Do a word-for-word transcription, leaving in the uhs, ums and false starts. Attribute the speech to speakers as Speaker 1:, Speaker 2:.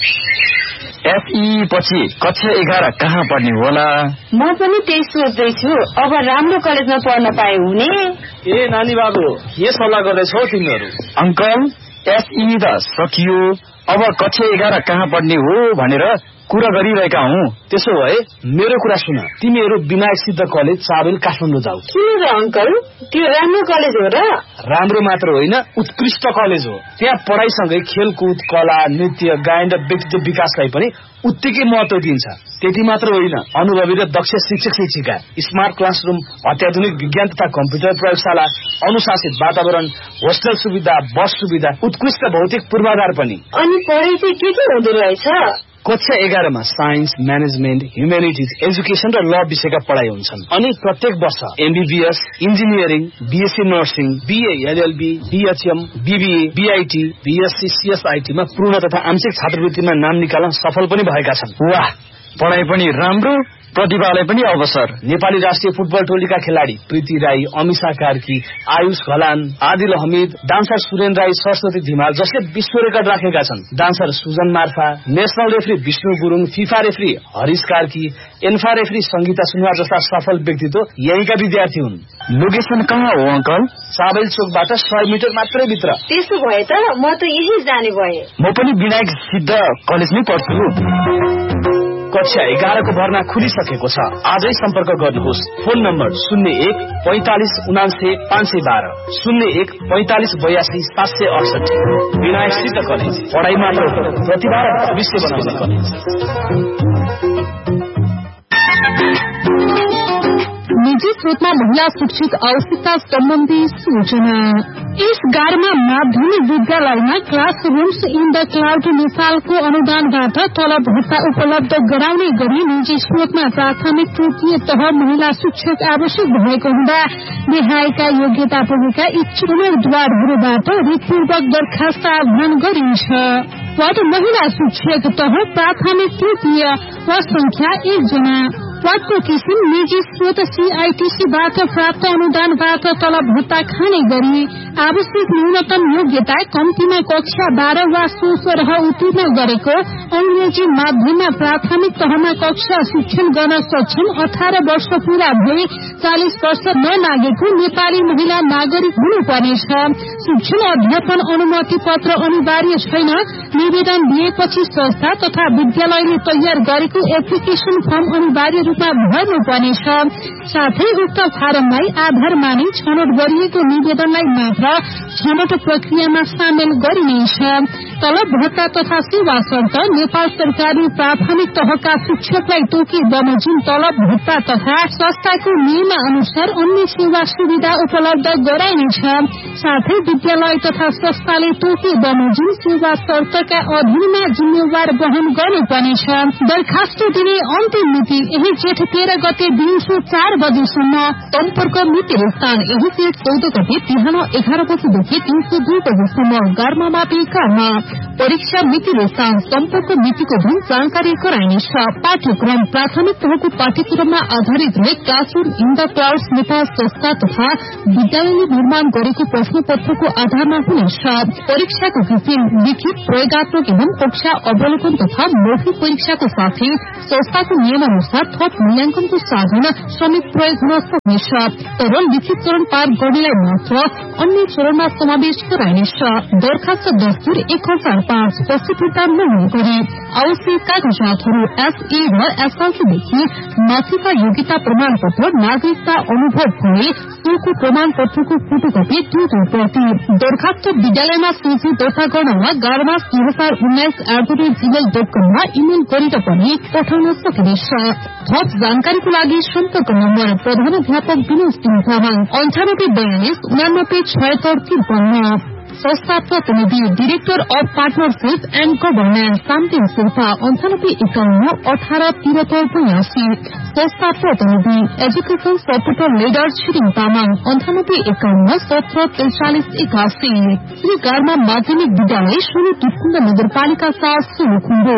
Speaker 1: एसई पछि कक्षा एघार कहाँ पढ्ने होला?
Speaker 2: म पनि त्यही सोच्दैछु। अब राम्रो कलेजमा पढ्न पाए हुने।
Speaker 3: ए नानी बाबु, के सल्लाह गर्दैछौ तिमीहरू?
Speaker 1: अंकल, एसई त सकियो, अब कक्षा एघार कहाँ पढ्ने हो भनेर कुरा गरिरहेका हौ।
Speaker 3: त्यसो भए मेरो कुरा सुन, तिमीहरू विनायक सिद्ध कलेज चाबेल काठमाडौँ जाऊ।
Speaker 2: किन र अंकल? त्यो राम्रो कलेज हो र?
Speaker 3: राम्रो मात्र होइन, उत्कृष्ट कलेज हो। त्यहाँ पढाइसँगै खेलकुद, कला, नृत्य, गायन र व्यक्तित्व विकासलाई पनि उत्तिकै महत्व दिन्छ। त्यति मात्र होइन, अनुभवी र दक्ष शिक्षक शिक्षिका, स्मार्ट क्लासरूम, अत्याधुनिक विज्ञान तथा कम्प्युटर प्रयोगशाला, अनुशासित वातावरण, होस्टेल सुविधा, बस सुविधा, उत्कृष्ट भौतिक पूर्वाधार पनि।
Speaker 2: अनि पढाइ चाहिँ के के हुँदो रहेछ?
Speaker 3: कक्षा एघारमा साइन्स, म्यानेजमेन्ट, ह्युमेनिटिज, एजुकेसन र ल विषयका पढाइ हुन्छन्। अनि प्रत्येक वर्ष MBBS, engineering, BSc nursing, BA, LLB, BHM, BBA, BIT, BSc, सीएसआईटीमा पूर्ण तथा आंशिक छात्रवृत्तिमा नाम निकाल्न सफल पनि भएका छन्।
Speaker 1: वाह, पढाइ पनि राम्रो, प्रतिभालाई पनि अवसर।
Speaker 3: नेपाली राष्ट्रिय फुटबल टोलीका खेलाडी प्रीति राई, अमिषा कार्की, आयुष घलान, आदिल हमिद, डान्सर सुरेन राई, सरस्वती धिमाल जसले विश्व रेकर्ड राखेका छन्, dancer Sujan Marpha, national referee Vishnu Gurung, FIFA referee Harish Karki, ANFA referee Sangeeta Sunuwar जस्ता सफल व्यक्तित्व यहीँका विद्यार्थी हुन्।
Speaker 1: लोकेसन कहाँ हो अंकल?
Speaker 3: चाबेल चोकबाट सय मिटर मात्रै भित्र।
Speaker 2: त्यसो भए त म त यही जाने भए।
Speaker 1: म पनि विनायक सिद्ध कलेजमै पढ्छु।
Speaker 3: कक्षा एघारको भर्ना खुलिसकेको छ। आजै सम्पर्क गर्नुहोस्। फोन नम्बर शून्य एक पैंतालिस उनान्से पाँच सय बाह्र, शून्य एक पैंतालिस बयासी सात सय अडसठी। विनायक सिद्ध कलेज, पढाइ मात्र प्रतिभा र भविष्य बनाउने कलेज।
Speaker 4: निजी स्रोतमा महिला शिक्षित आवश्यकता सम्बन्धी सूचना। यस गारमा माध्यमिक विद्यालयमा क्लासरूम्स इन द क्लाउड नेपालको अनुदानबाट तलब भत्ता उपलब्ध गराउने गरी निजी स्रोतमा प्राथमिक तृतीय तह महिला शिक्षक आवश्यक भएको हुँदा निहायका योग्यता पुगेका इच्छुक उम्मेद्वारहरूबाट हृदयपूर्वक दरखास्त आह्वान गरिन्छ। पद महिला शिक्षक तह प्राथमिक तृतीय, पद संख्या एक जना। पदको किसिम निजी स्रोत सीआईटीसीबाट प्राप्त अनुदानबाट तलब भत्ता खाने गरी आवश्यक न्यूनतम योग्यता कम्तीमा कक्षा बाह्र वा सोह्र उत्तीर्ण गरेको, अंग्रेजी माध्यममा प्राथमिक तहमा कक्षा शिक्षण गर्न सक्षम, अठार वर्ष पूरा भई चालिस वर्ष नलागेको नेपाली महिला नागरिक हुनुपर्नेछ। शिक्षण अध्यापन अनुमति पत्र अनिवार्य छैन। निवेदन दिएपछि संस्था तथा विद्यालयले तयार गरेको एप्लिकेशन फर्म अनिवार्य रूपमा भर्नुपर्नेछ। साथै उक्त फारमलाई आधार मानि छनौट गरिएको निवेदनलाई मात्र छनौट प्रक्रियामा सामेल गरिनेछ। तलब भत्ता तथा सेवा शर्त। नेपाल सरकारले प्राथमिक तहका शिक्षकलाई तोकी बमोजिम तलब भत्ता तथा संस्थाको नियम अनुसार अन्य सेवा सुविधा उपलब्ध गराइनेछ। साथै विद्यालय तथा संस्थाले तोकी बमोजिम सेवा शर्तका अधीनमा जिम्मेवार वहन गर्नुपर्नेछ। दरखास्त दिने अन्तिम मिति यही जेठ तेह्र गते दिउँसो चार बजेसम्म। सम्पर्क मिति स्थान यही जेठ चौध गते बिहान एघार बजेदेखि दिउँसो दुई बजेसम्म। गारमा मापी कारमा। परीक्षा मिति स्थान सम्पर्क मितिको दिन जानकारी गराइनेछ। पाठ्यक्रम प्राथमिक तहको पाठ्यक्रममा आधारित रहे classroom in the clouds Nepal संस्था तथा विद्यालयले निर्माण गरेको प्रश्न पत्रको आधारमा हुनेछ। परीक्षाको किसिम लिखित, प्रयोगात्मक एवं कक्षा अवलोकन तथा मौखिक परीक्षाको साथै संस्थाको नियम अनुसार थप मूल्याङ्कनको साधन समेत प्रयोग हुन सक्नेछ। तर लिखित चरण पार गर्नेलाई मात्र अन्य चरणमा समावेश गराइनेछ। दरखास्त दस्तुर एक हजार पाँच पछि फिर्ता नहुने गरी आवश्यक कागजातहरू एसए र एसएलसीदेखि माथिका योग्यता प्रमाण पत्र, नागरिकता अनुभव हुने सोको प्रमाण पत्रको फोटोकपी दुई दुई प्रति। दरखास्त विद्यालयमा सूची दर्ता गर्नमा गारमा दुई हजार उन्नाइस at the rate Gmail dot कममा इमेल गरेर पनि पठाउन सकिनेछ। थप जानकारीको लागि सम्पर्क नम्बर प्रधानाध्यापक विनोद सिंह तामाङ अन्ठानब्बे बयालिस उनानब्बे छयत्तर त्रिपन्न। संस्था प्रतिनिधि director of partnership and governance शान्ति शेर्पा अन्ठानब्बे एकाउन्न अठार त्रिहत्तर बयासी। संस्था प्रतिनिधि education supporter leader Tshering Tamang अन्ठानब्बे एकाउन्न सत्र त्रिचालिस एकासी। श्री गारमा माध्यमिक विद्यालय सोलु तुकुण्ड नगरपालिका साथ सोलुखुम्बु।